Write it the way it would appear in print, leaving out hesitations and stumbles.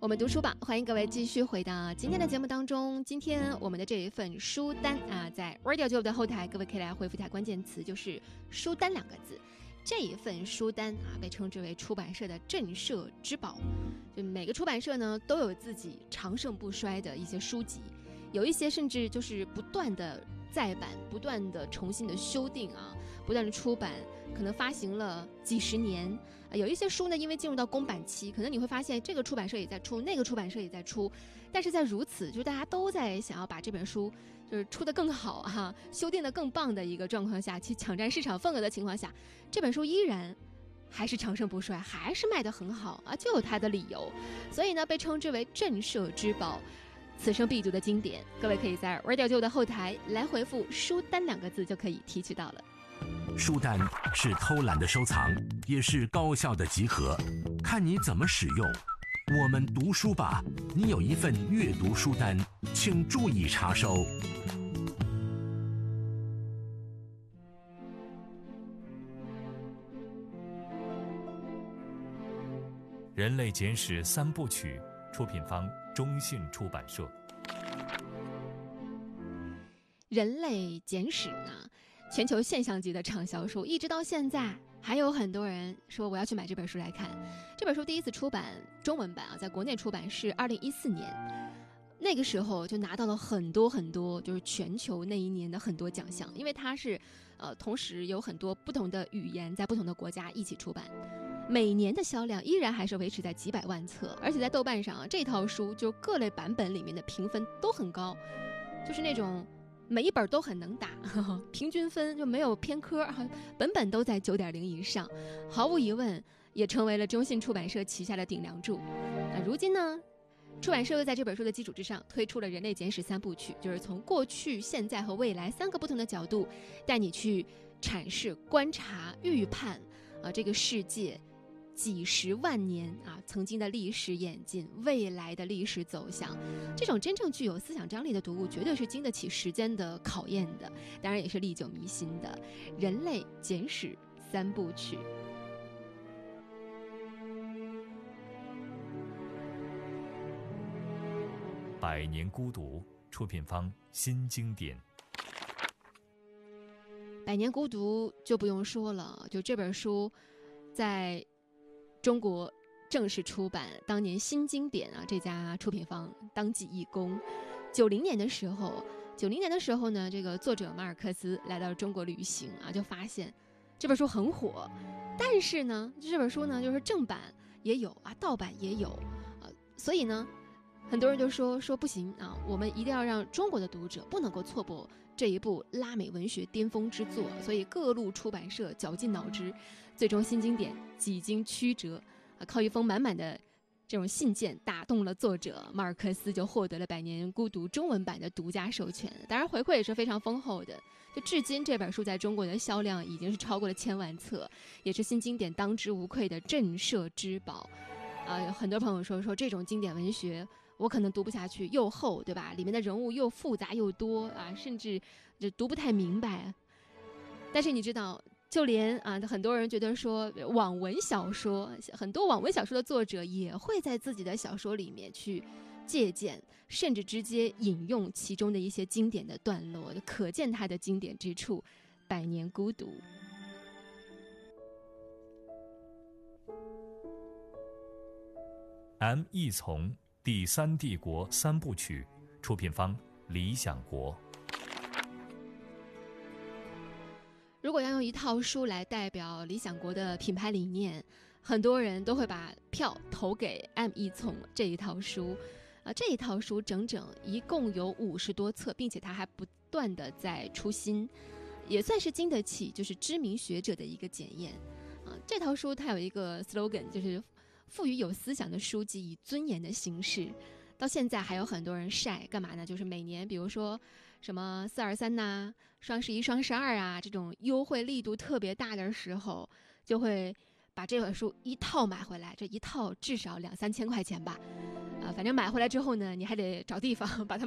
我们读书吧，欢迎各位继续回到今天的节目当中。今天我们的这一份书单啊，在 Radio 9的后台，各位可以来回复一下关键词，就是书单2个字。这一份书单啊，被称之为出版社的镇社之宝。就每个出版社呢，都有自己长盛不衰的一些书籍，有一些甚至就是不断的再版，不断的重新的修订啊，不断的出版，可能发行了几十年。有一些书呢，因为进入到公版期，可能你会发现这个出版社也在出，那个出版社也在出，但是在如此就是大家都在想要把这本书就是出得更好哈，修订得更棒的一个状况下，去抢占市场份额的情况下，这本书依然还是长盛不衰，还是卖得很好啊，就有它的理由。所以呢，被称之为镇社之宝，此生必读的经典。各位可以在 Radio 9的后台来回复书单2个字就可以提取到了。 书单是偷懒的收藏，也是高效的集合，看你怎么使用。我们读书吧，你有一份阅读书单，请注意查收。 人类简史3部曲，出品方中信出版社。 人类简史呢，全球现象级的畅销书，一直到现在还有很多人说我要去买这本书来看。这本书第一次出版中文版啊，在国内出版是2014年，那个时候就拿到了很多很多，就是全球那一年的很多奖项，因为它是同时有很多不同的语言在不同的国家一起出版，每年的销量依然还是维持在几百万册，而且在豆瓣上啊，这套书就各类版本里面的评分都很高，就是那种每一本都很能打，平均分就没有偏科，本本都在9.0以上，毫无疑问也成为了中信出版社旗下的顶梁柱。那如今呢，出版社又在这本书的基础之上推出了人类简史3部曲，就是从过去、现在和未来3个不同的角度带你去阐释、观察、预判这个世界几十万年啊，曾经的历史演进，未来的历史走向，这种真正具有思想张力的读物，绝对是经得起时间的考验的，当然也是历久弥新的。人类简史3部曲。 百年孤独，出品方新经典。 百年孤独就不用说了，就这本书在中国正式出版，当年新经典啊这家出品方当即一功。90年的时候呢，这个作者马尔克斯来到中国旅行啊，就发现这本书很火，但是呢，这本书呢就是正版也有啊，盗版也有所以呢，很多人就说不行啊，我们一定要让中国的读者不能够错过这一部拉美文学巅峰之作，所以各路出版社绞尽脑汁，最终新经典几经曲折靠一封满满的这种信件打动了作者，马尔克斯就获得了《百年孤独》中文版的独家授权，当然回馈也是非常丰厚的，就至今这本书在中国的销量已经是超过了1000万册，也是新经典当之无愧的镇社之宝很多朋友说这种经典文学我可能读不下去，又厚对吧，里面的人物又复杂又多甚至就读不太明白。但是你知道，就连很多人觉得说网文小说，很多网文小说的作者也会在自己的小说里面去借鉴，甚至直接引用其中的一些经典的段落，可见它的经典之处。百年孤独。 M 一丛第3帝国3部曲，出品方理想国。 如果要用一套书来代表理想国的品牌理念，很多人都会把票投给 M 一丛这一套书这一套书整整一共有50多册，并且它还不断的在出新，也算是经得起就是知名学者的一个检验这套书它有一个 slogan， 就是赋予有思想的书籍以尊严的形式，到现在还有很多人晒干嘛呢？就是每年比如说什么423呐、双11、双12这种优惠力度特别大的时候，就会把这本书一套买回来，这一套至少2-3千块钱吧反正买回来之后呢，你还得找地方把它